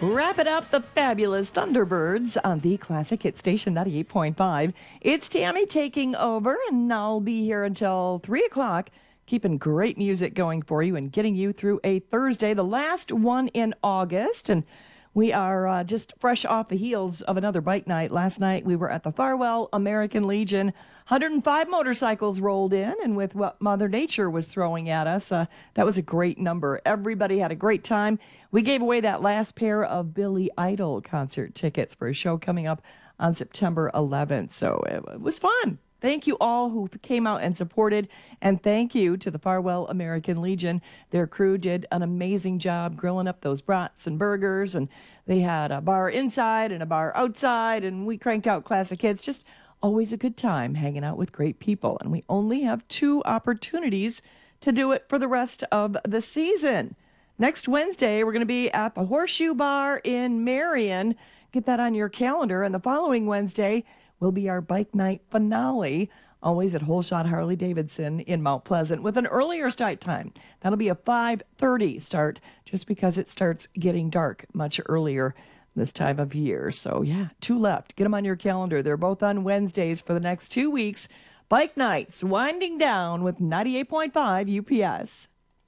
Wrapping up the fabulous Thunderbirds on the classic hit station 98.5. It's Tammy taking over, and I'll be here until 3 o'clock, keeping great music going for you and getting you through a Thursday, the last one in August. And we are just fresh off the heels of another bike night. Last night we were at the Farwell American Legion. 105 motorcycles rolled in, and with what Mother Nature was throwing at us, that was a great number. Everybody had a great time. We gave away that last pair of Billy Idol concert tickets for a show coming up on September 11th. So it was fun. Thank you all who came out and supported, and thank you to the Farwell American Legion. Their crew did an amazing job grilling up those brats and burgers, and they had a bar inside and a bar outside, and we cranked out classic hits. Just always a good time hanging out with great people, and we only have 2 opportunities to do it for the rest of the season. Next Wednesday, we're going to be at the Horseshoe Bar in Marion. Get that on your calendar, and the following Wednesday will be our bike night finale, always at Whole Shot Harley Davidson in Mount Pleasant, with an earlier start time. That'll be a 5:30 start, just because it starts getting dark much earlier this time of year. So yeah, 2 left. Get them on your calendar. They're both on Wednesdays for the next 2 weeks. Bike nights winding down with 98.5 UPS.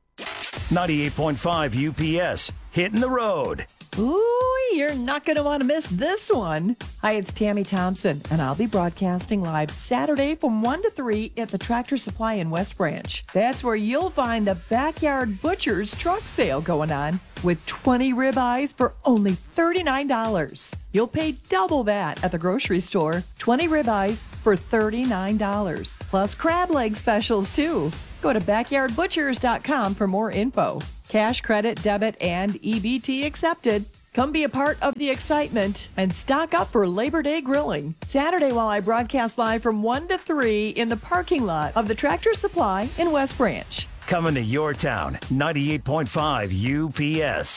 98.5 UPS, hitting the road. Ooh, you're not going to want to miss this one. Hi, it's Tammy Thompson, and I'll be broadcasting live Saturday from 1 to 3 at the Tractor Supply in West Branch. That's where you'll find the Backyard Butcher's truck sale going on with 20 ribeyes for only $39. You'll pay double that at the grocery store. 20 ribeyes for $39. Plus crab leg specials, too. Go to backyardbutchers.com for more info. Cash, credit, debit, and EBT accepted. Come be a part of the excitement and stock up for Labor Day grilling. Saturday while I broadcast live from 1 to 3 in the parking lot of the Tractor Supply in West Branch. Coming to your town, 98.5 UPS.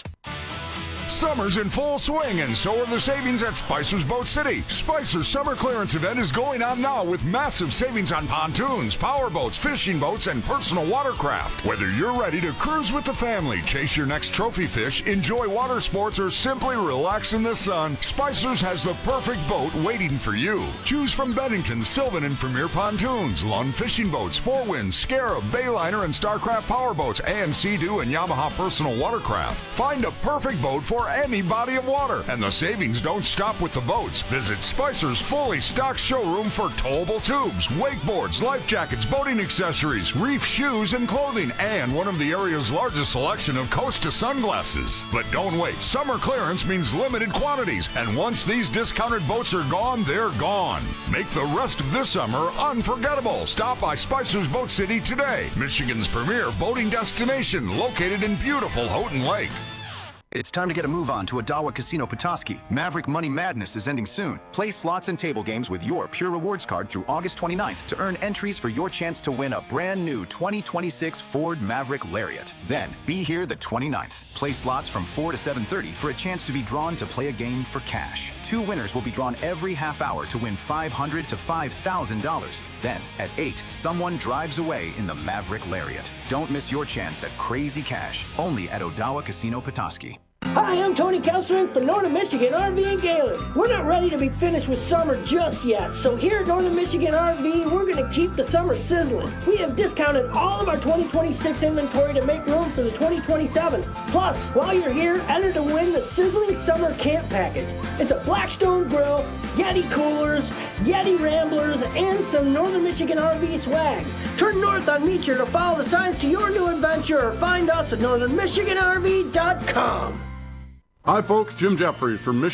Summer's in full swing, and so are the savings at Spicer's Boat City. Spicer's summer clearance event is going on now with massive savings on pontoons, power boats, fishing boats, and personal watercraft. Whether you're ready to cruise with the family, chase your next trophy fish, enjoy water sports, or simply relax in the sun, Spicer's has the perfect boat waiting for you. Choose from Bennington, Sylvan, and Premier Pontoons, Lund fishing boats, Four Winds, Scarab, Bayliner, and Starcraft power boats, and Sea-Doo and Yamaha personal watercraft. Find a perfect boat for any body of water, and the savings don't stop with the boats. Visit Spicer's fully stocked showroom for towable tubes, wakeboards, life jackets, boating accessories, reef shoes and clothing, and one of the area's largest selection of Costa sunglasses. But don't wait. Summer clearance means limited quantities, and once these discounted boats are gone, they're gone. Make the rest of this summer unforgettable. Stop by Spicer's Boat City today, Michigan's premier boating destination, located in beautiful Houghton Lake. It's time to get a move on to Odawa Casino Petoskey. Maverick Money Madness is ending soon. Play slots and table games with your Pure Rewards card through August 29th to earn entries for your chance to win a brand new 2026 Ford Maverick Lariat. Then, be here the 29th. Play slots from 4 to 7:30 for a chance to be drawn to play a game for cash. 2 winners will be drawn every half hour to win $500 to $5,000. Then, at 8, someone drives away in the Maverick Lariat. Don't miss your chance at crazy cash, only at Odawa Casino Petoskey. Hi, I'm Tony Kelsering for Northern Michigan RV and Galen. We're not ready to be finished with summer just yet, so here at Northern Michigan RV, we're going to keep the summer sizzling. We have discounted all of our 2026 inventory to make room for the 2027s. Plus, while you're here, enter to win the Sizzling Summer Camp Package. It's a Blackstone grill, Yeti coolers, Yeti Ramblers, and some Northern Michigan RV swag. Turn north on Meecher to follow the signs to your new adventure, or find us at northernmichiganrv.com. Hi folks, Jim Jeffries from Michigan